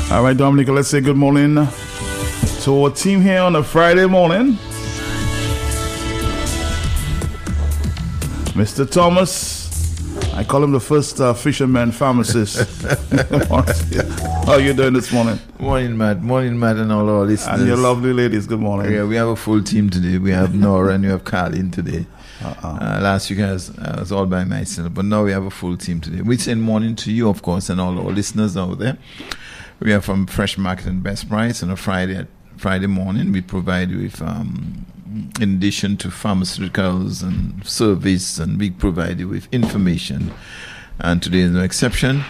All right, Dominica, let's say good morning to our team here on a Friday morning. Mr. Thomas, I call him the first fisherman pharmacist. How are you doing this morning? Morning, Matt, and all our listeners. And your lovely ladies, good morning. Yeah, we have a full team today. We have Nora and we have Carlin today. Last week I was all by myself, but now we have a full team today. We send morning to you, of course, and all our listeners out there. We are from Fresh Market and Best Price on a Friday morning. We provide you with, in addition to pharmaceuticals and service, and we provide you with information. And today is no exception.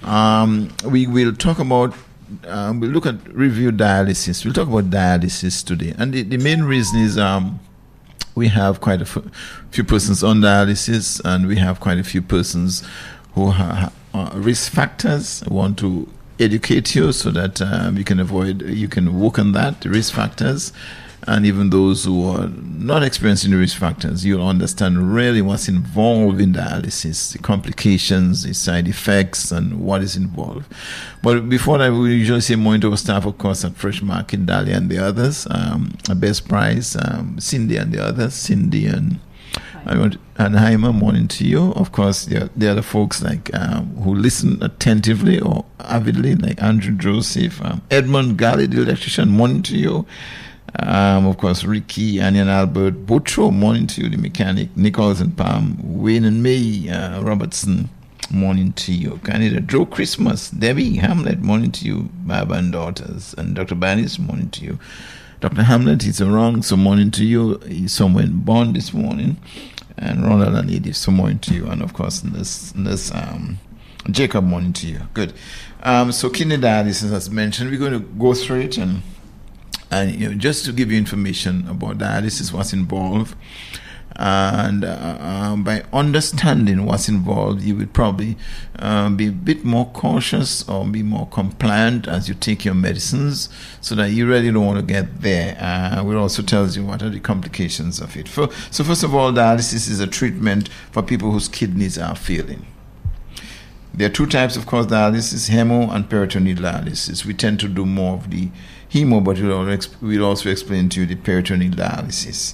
We will talk about, we'll look at review dialysis. We'll talk about dialysis today. And the main reason is we have quite a few persons on dialysis, and we have quite a few persons who have risk factors. I want to educate you so that you can work on that, the risk factors. And even those who are not experiencing the risk factors, you'll understand really what's involved in dialysis, the complications, the side effects, and what is involved. But before that, we usually say morning to our staff, of course, at Fresh Market, Dahlia and the others, Best Price, Cindy and the others, Cindy and Heimer, morning to you. Of course, there are the folks like who listen attentively or avidly, like Andrew Joseph, Edmund Galley, the electrician, morning to you. Of course, Ricky, Annie and Albert, Butro, morning to you, the mechanic, Nichols and Palm, Wayne and May, Robertson, morning to you. Candidate Joe Christmas, Debbie Hamlet, morning to you, Baba and daughters, and Dr. Bannis, morning to you. Dr. Hamlet, he's wrong, so morning to you. He's somewhere in Bond this morning, and Ronald and Edith, so morning to you, and of course, in this Jacob, morning to you. Good. So kidney dialysis, as mentioned, we're going to go through it and just to give you information about dialysis, what's involved, and by understanding what's involved, you would probably be a bit more cautious or be more compliant as you take your medicines, so that you really don't want to get there. It also tells you what are the complications of it. So first of all, dialysis is a treatment for people whose kidneys are failing. There are two types, of course, dialysis, hemo and peritoneal dialysis. We tend to do more of the hemo, but we'll also explain to you the peritoneal dialysis.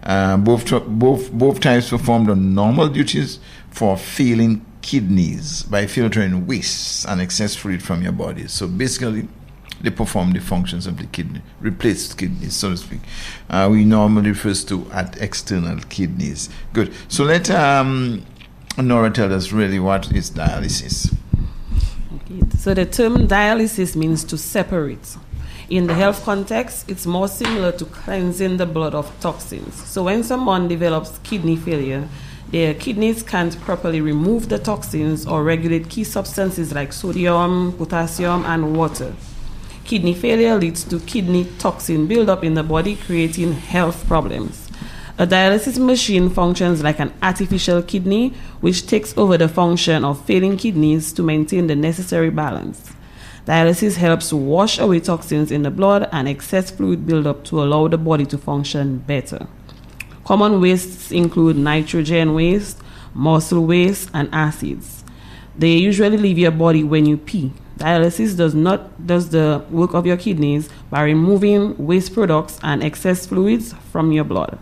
Both types performed on normal duties for failing kidneys by filtering waste and excess fluid from your body. So basically, they perform the functions of the kidney, replace kidneys, so to speak. We normally refer to as external kidneys. Good. So let Nora tell us really what is dialysis. Okay. So the term dialysis means to separate. In the health context, it's more similar to cleansing the blood of toxins. So when someone develops kidney failure, their kidneys can't properly remove the toxins or regulate key substances like sodium, potassium, and water. Kidney failure leads to kidney toxin buildup in the body, creating health problems. A dialysis machine functions like an artificial kidney, which takes over the function of failing kidneys to maintain the necessary balance. Dialysis helps wash away toxins in the blood and excess fluid buildup to allow the body to function better. Common wastes include nitrogen waste, muscle waste, and acids. They usually leave your body when you pee. Dialysis does the work of your kidneys by removing waste products and excess fluids from your blood.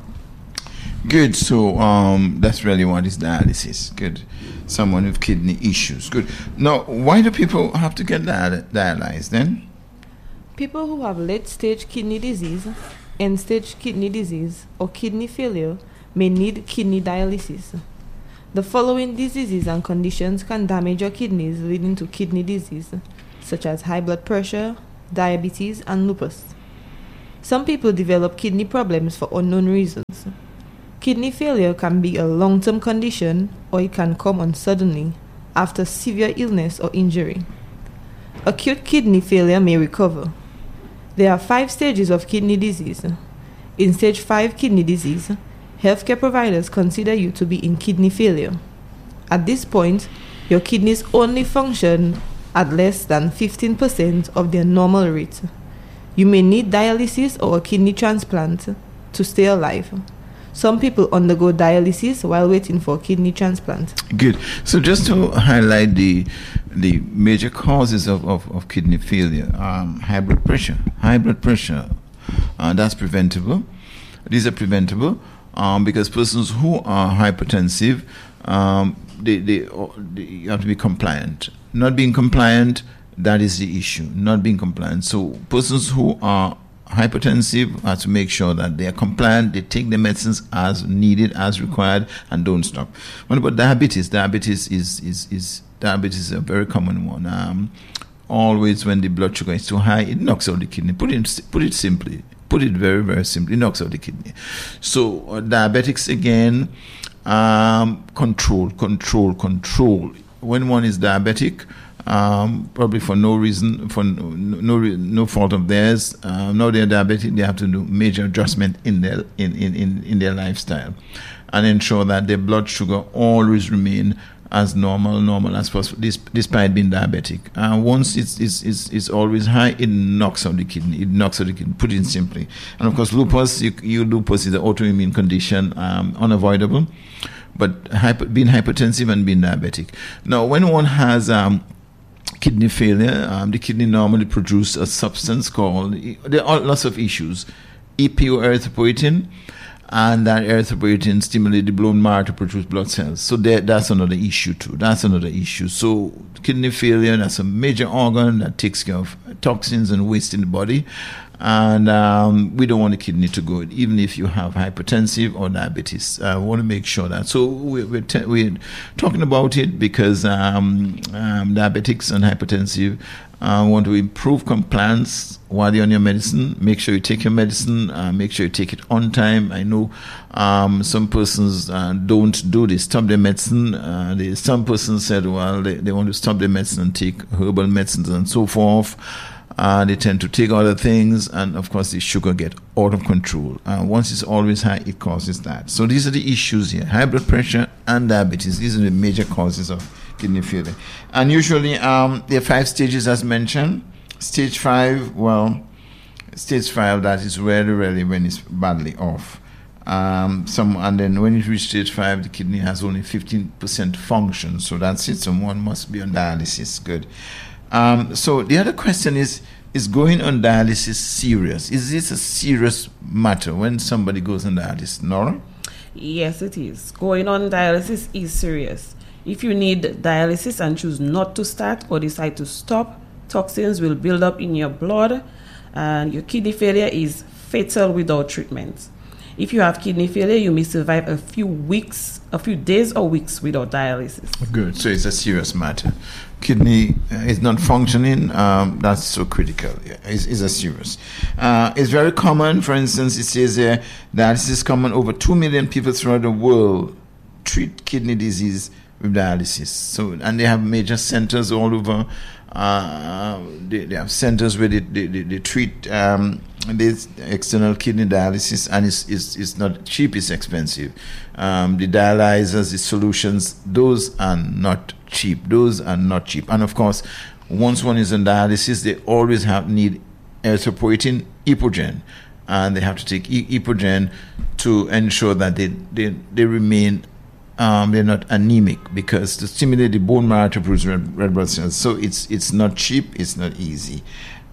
Good. So that's really what is dialysis. Good. Someone with kidney issues. Good. Now, why do people have to get dialyzed then? People who have late-stage kidney disease, end-stage kidney disease, or kidney failure may need kidney dialysis. The following diseases and conditions can damage your kidneys, leading to kidney disease, such as high blood pressure, diabetes, and lupus. Some people develop kidney problems for unknown reasons. Kidney failure can be a long-term condition, or it can come on suddenly after severe illness or injury. Acute kidney failure may recover. There are 5 stages of kidney disease. In stage 5 kidney disease, healthcare providers consider you to be in kidney failure. At this point, your kidneys only function at less than 15% of their normal rate. You may need dialysis or a kidney transplant to stay alive. Some people undergo dialysis while waiting for kidney transplant. Good. So just to highlight the major causes of kidney failure, high blood pressure. That's preventable. These are preventable because persons who are hypertensive, they have to be compliant. Not being compliant, that is the issue. Not being compliant. So persons who are hypertensive have to make sure that they are compliant, they take their medicines as needed, as required, and don't stop. What about diabetes? Diabetes is a very common one. Always when the blood sugar is too high, it knocks out the kidney. Put it simply. Put it very, very simply. It knocks out the kidney. So diabetics again, control. When one is diabetic, probably for no reason, for no fault of theirs. Now they're diabetic, they have to do major adjustment in their lifestyle, and ensure that their blood sugar always remain as normal as possible, despite being diabetic. Once it's always high, it knocks out the kidney. Put it simply. And of course, lupus. Lupus is an autoimmune condition, unavoidable, but being hypertensive and being diabetic. Now, when one has kidney failure, the kidney normally produces a substance called, there are lots of issues, epoerythropoietin, and that erythropoietin stimulates the bone marrow to produce blood cells. So that's another issue too. So kidney failure, that's a major organ that takes care of toxins and waste in the body. And we don't want the kidney to go, even if you have hypertensive or diabetes. We want to make sure that. So we're talking about it because diabetics and hypertensive want to improve compliance while you're on your medicine. Make sure you take your medicine. Make sure you take it on time. I know some persons don't do this, stop their medicine. Some persons said, well, they want to stop their medicine and take herbal medicines and so forth. They tend to take other things, and of course the sugar get out of control. Once it's always high, it causes that. So these are the issues here: high blood pressure and diabetes. These are the major causes of kidney failure. And usually there are 5 stages as mentioned. Stage 5, that is really when it's badly off. And then when you reach stage 5, the kidney has only 15% function. So that's it. Someone must be on dialysis. Good. So the other question is going on dialysis serious? Is this a serious matter when somebody goes on dialysis? Nora? Yes, it is. Going on dialysis is serious. If you need dialysis and choose not to start or decide to stop, toxins will build up in your blood, and your kidney failure is fatal without treatment. If you have kidney failure, you may survive a few days or weeks without dialysis. Good. So it's a serious matter. Kidney is not functioning. That's so critical. It's a serious. It's very common. For instance, it says that this is common. Over 2 million people throughout the world treat kidney disease with dialysis. So, and they have major centers all over. They have centers where they treat this external kidney dialysis, and it's not cheap, it's expensive. The dialyzers, the solutions, those are not cheap. And of course, once one is on dialysis, they always need erythropoietin, Epogen, and they have to take Epogen to ensure that they remain they're not anemic, because to stimulate the bone marrow to produce red blood cells. So it's not cheap, it's not easy.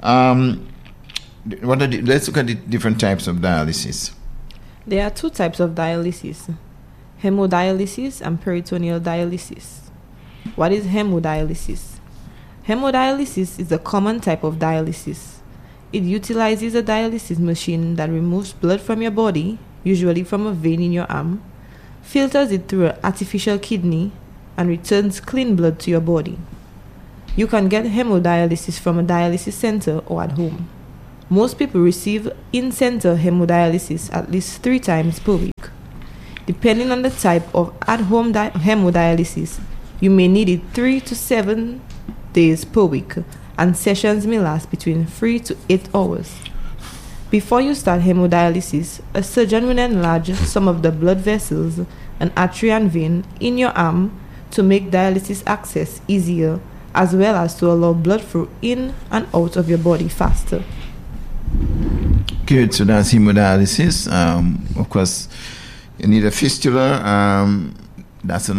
Let's look at the different types of dialysis. There are 2 types of dialysis: hemodialysis and peritoneal dialysis. What is hemodialysis? Hemodialysis is a common type of dialysis. It utilizes a dialysis machine that removes blood from your body, usually from a vein in your arm, filters it through an artificial kidney, and returns clean blood to your body. You can get hemodialysis from a dialysis center or at home. Most people receive in-center hemodialysis at least 3 times per week. Depending on the type of at-home hemodialysis, you may need it 3 to 7 days per week, and sessions may last between 3 to 8 hours. Before you start hemodialysis, a surgeon will enlarge some of the blood vessels, an artery and vein, in your arm to make dialysis access easier, as well as to allow blood flow in and out of your body faster. Good, so that's hemodialysis. Of course, You need a fistula. That's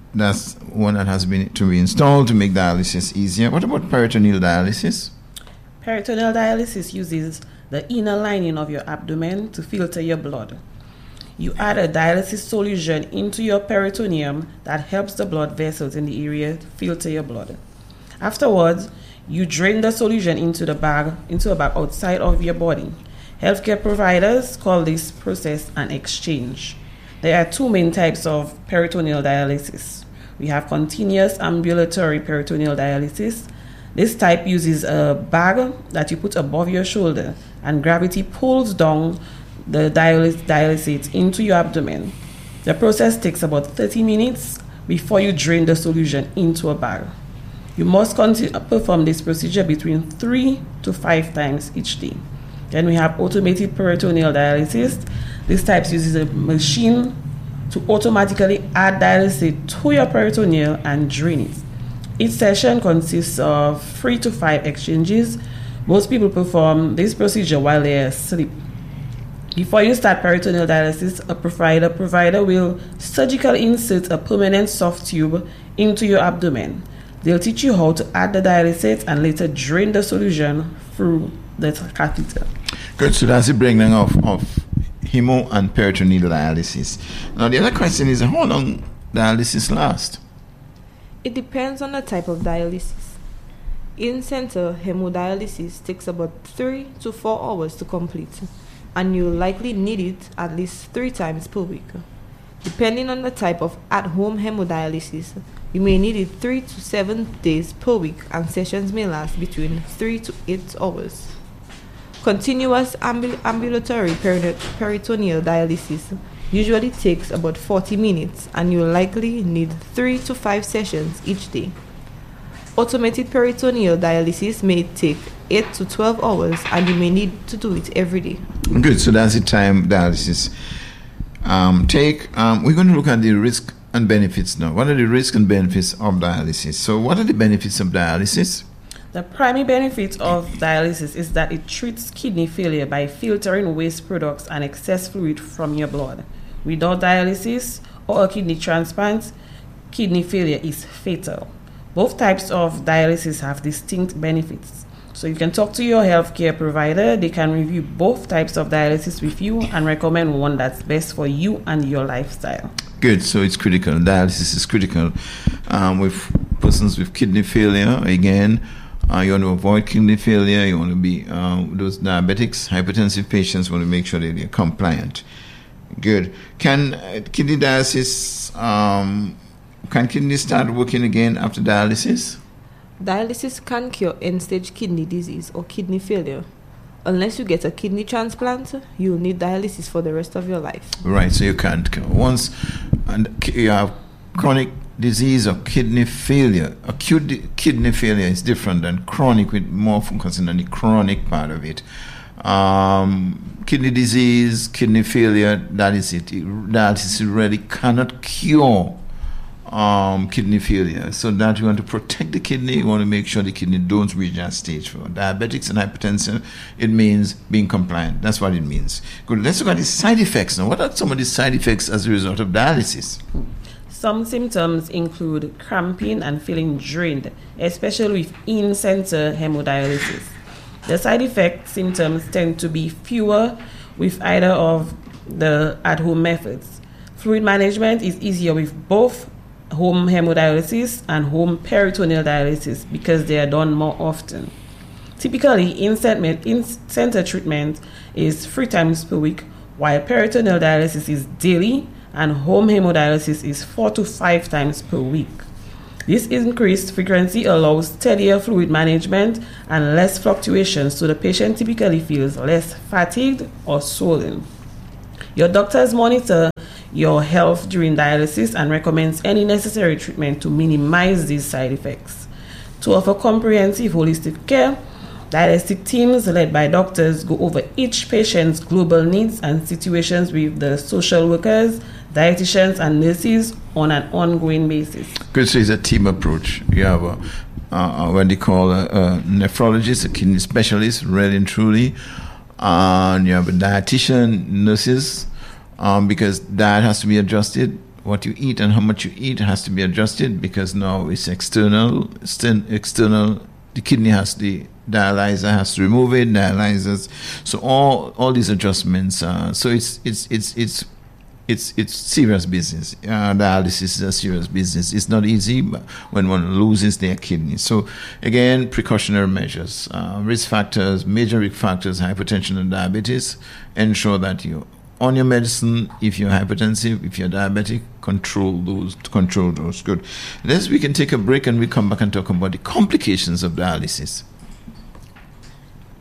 one that has been to be installed to make dialysis easier. What about peritoneal dialysis? Peritoneal dialysis uses the inner lining of your abdomen to filter your blood. You add a dialysis solution into your peritoneum that helps the blood vessels in the area to filter your blood. Afterwards, you drain the solution into a bag outside of your body. Healthcare providers call this process an exchange. There are two main types of peritoneal dialysis. We have continuous ambulatory peritoneal dialysis. This type uses a bag that you put above your shoulder, and gravity pulls down the dialysate into your abdomen. The process takes about 30 minutes before you drain the solution into a bag. You must perform this procedure between 3 to 5 times each day. Then we have automated peritoneal dialysis. This type uses a machine to automatically add dialysate to your peritoneal and drain it. Each session consists of 3 to 5 exchanges. Most people perform this procedure while they are asleep. Before you start peritoneal dialysis, a provider will surgically insert a permanent soft tube into your abdomen. They'll teach you how to add the dialysate and later drain the solution through the catheter. Good, so that's the breakdown of hemo and peritoneal dialysis. Now the other question is, how long dialysis lasts? It depends on the type of dialysis. In-center hemodialysis takes about 3 to 4 hours to complete, and you'll likely need it at least 3 times per week. Depending on the type of at-home hemodialysis, you may need it 3 to 7 days per week, and sessions may last between 3 to 8 hours. Continuous ambulatory peritoneal dialysis usually takes about 40 minutes, and you'll likely need 3 to 5 sessions each day. Automated peritoneal dialysis may take 8 to 12 hours, and you may need to do it every day. Good, so that's the time dialysis we're going to look at the risk and benefits now. What are the risks and benefits of dialysis? So what are the benefits of dialysis? The primary benefit of dialysis is that it treats kidney failure by filtering waste products and excess fluid from your blood. Without dialysis or a kidney transplant, kidney failure is fatal. Both types of dialysis have distinct benefits. So you can talk to your healthcare provider. They can review both types of dialysis with you and recommend one that's best for you and your lifestyle. Good, so it's critical. Dialysis is critical. With persons with kidney failure, again, you want to avoid kidney failure. You want to be, those diabetics, hypertensive patients, want to make sure that they're compliant. Good. Can kidney dialysis, can kidney start working again after dialysis? Dialysis can cure end-stage kidney disease or kidney failure. Unless you get a kidney transplant, you'll need dialysis for the rest of your life. Right, so you can't cure. Once you have chronic disease or kidney failure, acute kidney failure is different than chronic, with more focusing on the chronic part of it. Kidney disease, kidney failure, that is it. Dialysis really cannot cure kidney failure. So that you want to protect the kidney, you want to make sure the kidney don't reach that stage. For diabetics and hypertension, it means being compliant. That's what it means. Good. Let's look at the side effects now. What are some of the side effects as a result of dialysis? Some symptoms include cramping and feeling drained, especially with in-center hemodialysis. The side effect symptoms tend to be fewer with either of the at-home methods. Fluid management is easier with both home hemodialysis and home peritoneal dialysis because they are done more often. Typically, in-center treatment is 3 times per week, while peritoneal dialysis is daily and home hemodialysis is 4 to 5 times per week. This increased frequency allows steadier fluid management and less fluctuations, so the patient typically feels less fatigued or swollen. Your doctors monitor your health during dialysis and recommends any necessary treatment to minimize these side effects. To offer comprehensive holistic care, dialytic teams led by doctors go over each patient's global needs and situations with the social workers, dietitians, and nurses on an ongoing basis. Good, so it's a team approach. You have what they call a nephrologist, a kidney specialist, really and truly, and you have a dietitian, nurses, because diet has to be adjusted. What you eat and how much you eat has to be adjusted because now it's external. The kidney has the dialyzer has to remove it, dialyzers. So all these adjustments. So it's serious business. Dialysis is a serious business. It's not easy when one loses their kidney. So again, precautionary measures, risk factors, major risk factors, hypertension and diabetes. Ensure that you on your medicine. If you're hypertensive, if you're diabetic, control those. Good. Next, we can take a break and we come back and talk about the complications of dialysis.